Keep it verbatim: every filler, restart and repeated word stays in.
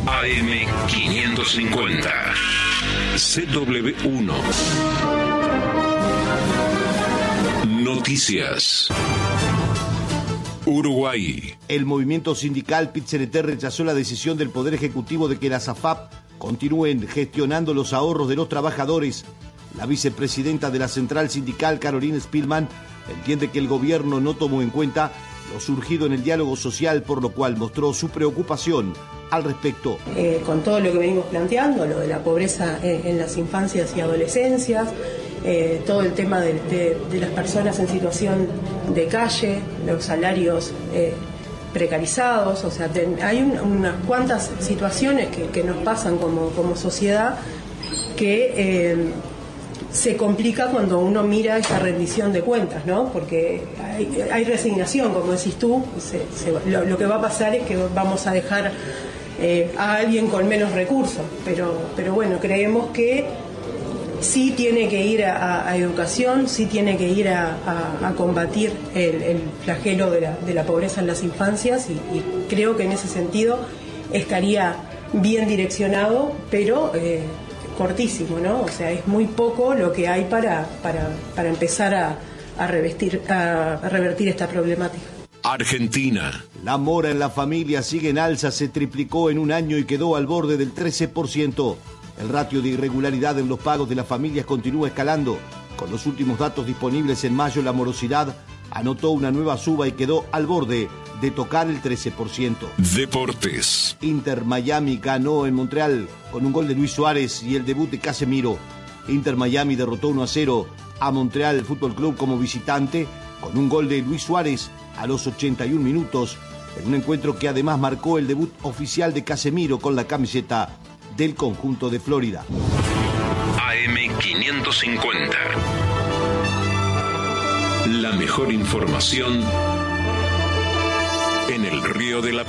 A M quinientos cincuenta. C W uno. Noticias. Uruguay. El movimiento sindical P I T C N T rechazó la decisión del Poder Ejecutivo de que las A F A P continúen gestionando los ahorros de los trabajadores. La vicepresidenta de la central sindical, Carolina Spillman, entiende que el gobierno no tomó en cuenta lo surgido en el diálogo social, por lo cual mostró su preocupación al respecto. Eh, con todo lo que venimos planteando, lo de la pobreza en, en las infancias y adolescencias, eh, todo el tema de, de, de las personas en situación de calle, los salarios eh, precarizados, o sea, ten, hay un, unas cuantas situaciones que, que nos pasan como, como sociedad que eh, se complica cuando uno mira esta rendición de cuentas, ¿no? Porque hay, hay resignación, como decís tú, se, se, lo, lo que va a pasar es que vamos a dejar eh, a alguien con menos recursos, pero, pero bueno, creemos que sí tiene que ir a, a educación, sí tiene que ir a, a, a combatir el, el flagelo de la, de la pobreza en las infancias y, y creo que en ese sentido estaría bien direccionado, pero eh, cortísimo, ¿no? O sea, es muy poco lo que hay para, para, para empezar a, a, revestir, a, a revertir esta problemática. Argentina. La mora en la familia sigue en alza, se triplicó en un año y quedó al borde del trece por ciento. El ratio de irregularidad en los pagos de las familias continúa escalando. Con los últimos datos disponibles en mayo, la morosidad anotó una nueva suba y quedó al borde de tocar el trece por ciento. Deportes. Inter Miami ganó en Montreal con un gol de Luis Suárez y el debut de Casemiro. Inter Miami derrotó uno a cero a Montreal Fútbol Club como visitante con un gol de Luis Suárez a los ochenta y un minutos, en un encuentro que además marcó el debut oficial de Casemiro con la camiseta del conjunto de Florida. A M quinientos cincuenta. La mejor información en el Río de la